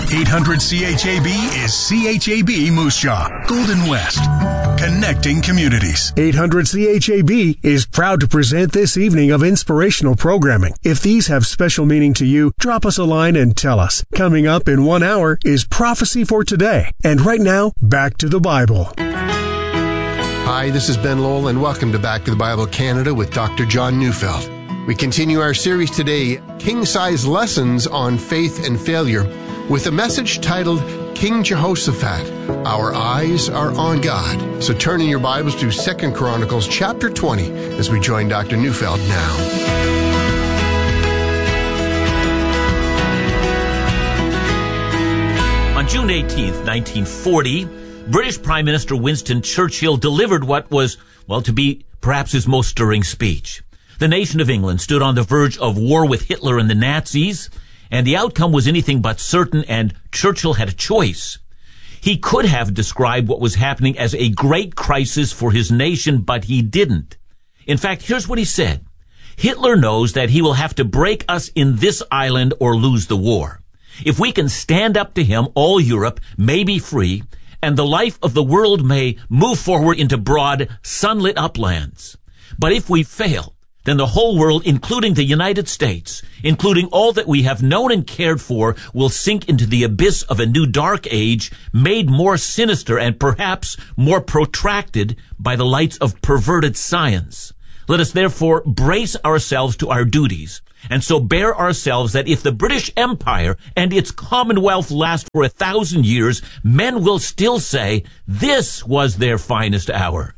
800-CHAB is CHAB Moose Jaw, Golden West, connecting communities. 800-CHAB is proud to present this evening of inspirational programming. If these have special meaning to you, drop us a line and tell us. Coming up in 1 hour is Prophecy for Today. And right now, back to the Bible. Hi, this is Ben Lowell, and welcome to Back to the Bible Canada with Dr. John Neufeld. We continue our series today, King-Size Lessons on Faith and Failure, with a message titled, King Jehoshaphat, Our Eyes Are on God. So turn in your Bibles to 2 Chronicles chapter 20 as we join Dr. Neufeld now. On June 18th, 1940, British Prime Minister Winston Churchill delivered what was, to be perhaps his most stirring speech. The nation of England stood on the verge of war with Hitler and the Nazis, and the outcome was anything but certain, and Churchill had a choice. He could have described what was happening as a great crisis for his nation, but he didn't. In fact, here's what he said. Hitler knows that he will have to break us in this island or lose the war. If we can stand up to him, all Europe may be free, and the life of the world may move forward into broad, sunlit uplands. But if we fail, then the whole world, including the United States, including all that we have known and cared for, will sink into the abyss of a new dark age, made more sinister and perhaps more protracted by the lights of perverted science. Let us therefore brace ourselves to our duties, and so bear ourselves that if the British Empire and its Commonwealth last for 1,000 years, men will still say, this was their finest hour.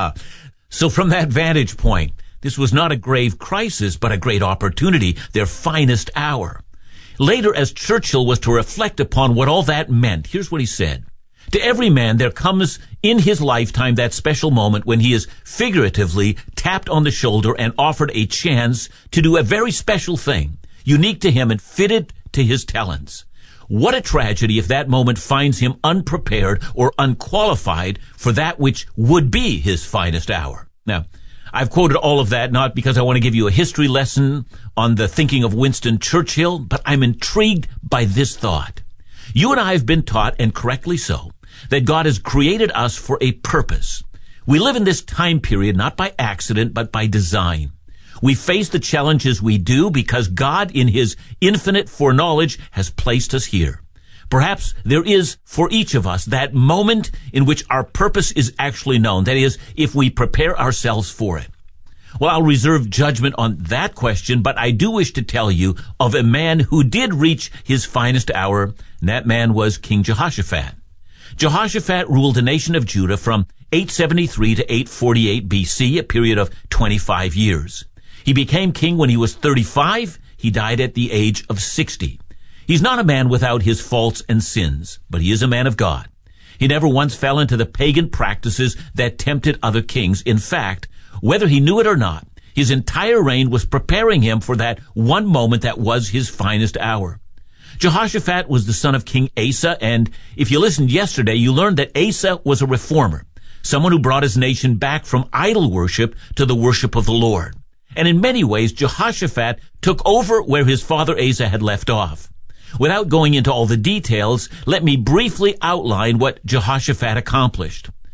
So from that vantage point, this was not a grave crisis, but a great opportunity, their finest hour. Later, as Churchill was to reflect upon what all that meant, here's what he said. To every man there comes in his lifetime that special moment when he is figuratively tapped on the shoulder and offered a chance to do a very special thing, unique to him and fitted to his talents. What a tragedy if that moment finds him unprepared or unqualified for that which would be his finest hour. Now, I've quoted all of that not because I want to give you a history lesson on the thinking of Winston Churchill, but I'm intrigued by this thought. You and I have been taught, and correctly so, that God has created us for a purpose. We live in this time period not by accident, but by design. We face the challenges we do because God, in His infinite foreknowledge, has placed us here. Perhaps there is, for each of us, that moment in which our purpose is actually known. That is, if we prepare ourselves for it. Well, I'll reserve judgment on that question, but I do wish to tell you of a man who did reach his finest hour, and that man was King Jehoshaphat. Jehoshaphat ruled the nation of Judah from 873 to 848 BC, a period of 25 years. He became king when he was 35. He died at the age of 60. He's not a man without his faults and sins, but he is a man of God. He never once fell into the pagan practices that tempted other kings. In fact, whether he knew it or not, his entire reign was preparing him for that one moment that was his finest hour. Jehoshaphat was the son of King Asa, and if you listened yesterday, you learned that Asa was a reformer, someone who brought his nation back from idol worship to the worship of the Lord. And in many ways, Jehoshaphat took over where his father Asa had left off. Without going into all the details, let me briefly outline what Jehoshaphat accomplished.